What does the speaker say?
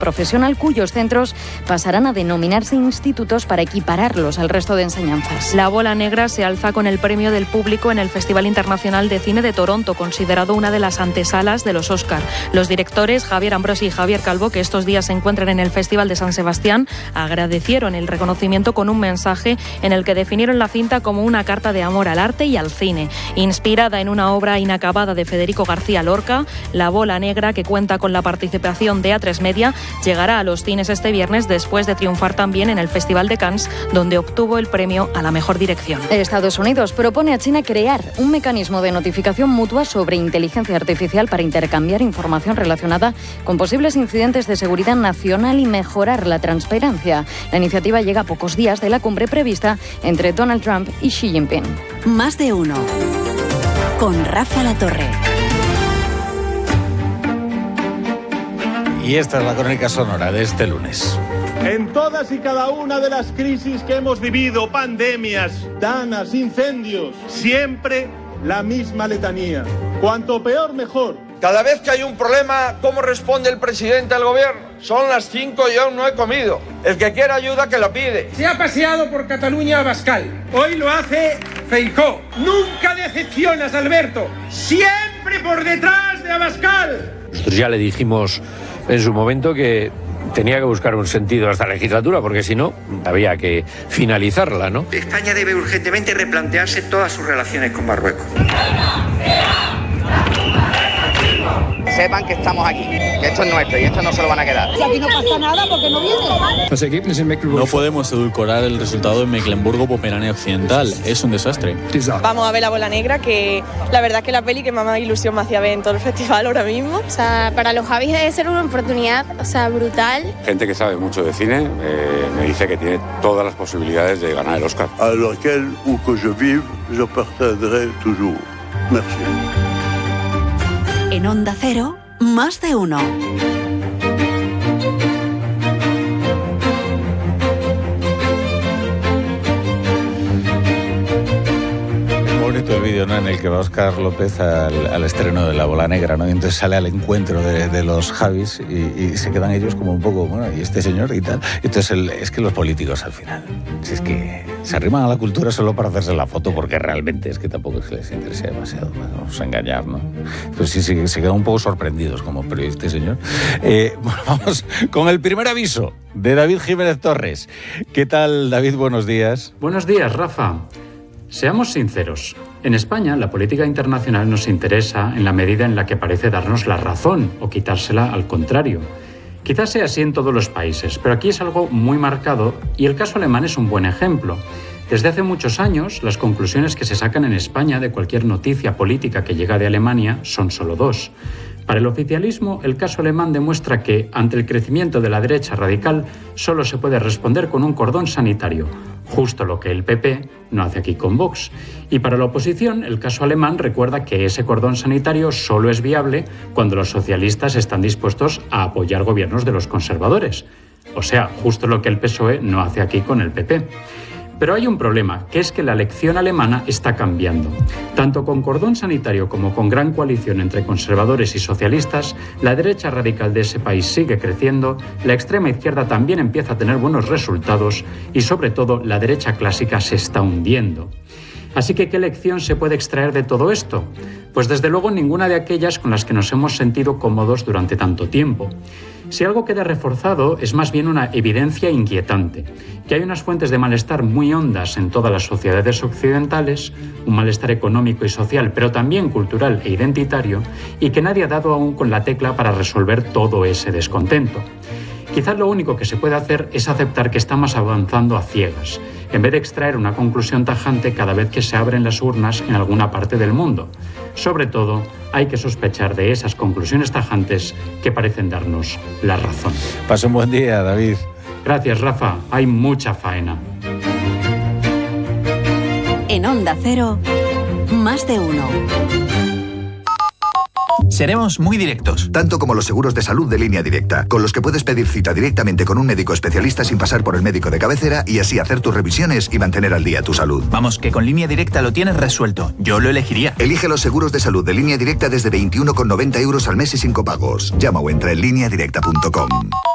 profesional, cuyos centros pasarán a denominarse institutos para equipararlos al resto de enseñanzas. La Bola Negra se alza con el premio del público en el Festival Internacional de Cine de Toronto, considerado una de las antesalas de los Oscar. Los directores Javier Ambrosi y Javier Calvo, que estos días se encuentran en el Festival de San Sebastián, agradecieron el reconocimiento con un mensaje en el que definieron la cinta como una carta de amor al arte y al cine. Inspirada en una obra inacabada de Federico García Lorca, La Bola Negra, que cuenta con la participación de A3 Media, llegará a los cines este viernes después de triunfar también en el Festival de Cannes, donde obtuvo el premio a la mejor dirección. Estados Unidos propone a China crear un mecanismo de notificación mutua sobre inteligencia artificial para intercambiar información relacionada con posibles incidentes de seguridad nacional y mejorar la transparencia. La iniciativa llega a pocos días de la cumbre prevista entre Donald Trump y Xi Jinping. Más de uno. Con Rafa La Torre. Y esta es la crónica sonora de este lunes. En todas y cada una de las crisis que hemos vivido, pandemias, danas, incendios, siempre la misma letanía. Cuanto peor, mejor. Cada vez que hay un problema, ¿cómo responde el presidente al gobierno? Son las 5 y aún no he comido. El que quiera ayuda, que lo pide. Se ha paseado por Cataluña Abascal. Hoy lo hace Feijóo. Nunca decepcionas, Alberto. Siempre por detrás de Abascal. Nosotros ya le dijimos en su momento que tenía que buscar un sentido a esta legislatura, porque si no, había que finalizarla, ¿no? España debe urgentemente replantearse todas sus relaciones con Marruecos. Sepan que estamos aquí, que esto es nuestro y esto no se lo van a quedar. Si aquí no pasa nada, porque no viene. No podemos edulcorar el resultado de Mecklemburgo-Pomerania Occidental, es un desastre. Vamos a ver La Bola Negra, que la verdad es que la peli que más ilusión me hacía ver en todo el festival ahora mismo. O sea, para los Javis debe ser una oportunidad, brutal. Gente que sabe mucho de cine me dice que tiene todas las posibilidades de ganar el Oscar. A laquelle où que je vive, je partagerai toujours. Merci. En Onda Cero, Más de uno. Bonito el vídeo, ¿no?, en el que va Óscar López al estreno de La Bola Negra, ¿no? Y entonces sale al encuentro de los Javis y se quedan ellos como un poco, bueno, ¿y este señor y tal? Entonces es que los políticos al final, si es que se arriman a la cultura solo para hacerse la foto, porque realmente es que tampoco es que les interese demasiado, vamos a engañar, ¿no? Pues sí, se quedan un poco sorprendidos como, pero ¿y este señor? Bueno, vamos con el primer aviso de David Jiménez Torres. ¿Qué tal, David? Buenos días. Buenos días, Rafa. Seamos sinceros, en España la política internacional nos interesa en la medida en la que parece darnos la razón o quitársela al contrario. Quizás sea así en todos los países, pero aquí es algo muy marcado y el caso alemán es un buen ejemplo. Desde hace muchos años, las conclusiones que se sacan en España de cualquier noticia política que llega de Alemania son solo dos. Para el oficialismo, el caso alemán demuestra que, ante el crecimiento de la derecha radical, solo se puede responder con un cordón sanitario, justo lo que el PP no hace aquí con Vox. Y para la oposición, el caso alemán recuerda que ese cordón sanitario solo es viable cuando los socialistas están dispuestos a apoyar gobiernos de los conservadores. O sea, justo lo que el PSOE no hace aquí con el PP. Pero hay un problema, que es que la elección alemana está cambiando. Tanto con cordón sanitario como con gran coalición entre conservadores y socialistas, la derecha radical de ese país sigue creciendo, la extrema izquierda también empieza a tener buenos resultados y, sobre todo, la derecha clásica se está hundiendo. Así que, ¿qué lección se puede extraer de todo esto? Pues desde luego ninguna de aquellas con las que nos hemos sentido cómodos durante tanto tiempo. Si algo queda reforzado, es más bien una evidencia inquietante, que hay unas fuentes de malestar muy hondas en todas las sociedades occidentales, un malestar económico y social, pero también cultural e identitario, y que nadie ha dado aún con la tecla para resolver todo ese descontento. Quizás lo único que se puede hacer es aceptar que estamos avanzando a ciegas, en vez de extraer una conclusión tajante cada vez que se abren las urnas en alguna parte del mundo. Sobre todo, hay que sospechar de esas conclusiones tajantes que parecen darnos la razón. Pasa un buen día, David. Gracias, Rafa. Hay mucha faena. En Onda Cero, Más de uno. Seremos muy directos. Tanto como los seguros de salud de Línea Directa, con los que puedes pedir cita directamente con un médico especialista sin pasar por el médico de cabecera y así hacer tus revisiones y mantener al día tu salud. Vamos, que con Línea Directa lo tienes resuelto. Yo lo elegiría. Elige los seguros de salud de Línea Directa desde 21,90 € al mes y sin copagos. Llama o entra en lineadirecta.com.